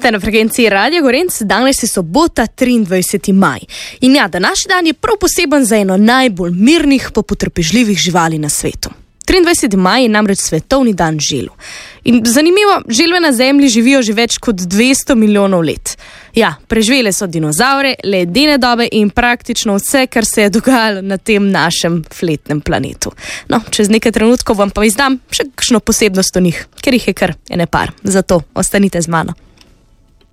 Ste na frekvenciji Radia Gorenc, danes je sobota, 23. maj. In ja, današnji dan je prav poseben za eno najbolj mirnih, pa potrpežljivih živali na svetu. 23. maj je namreč svetovni dan želv. In zanimivo, želve na Zemlji živijo že več kot 200 milijonov let. Ja, preživele so dinozaure, ledene dobe in praktično vse, kar se je dogajalo na tem našem fletnem planetu. No, čez nekaj trenutkov vam pa izdam še kakšno posebnost o njih, ker jih je kar ene par. Zato ostanite z mano.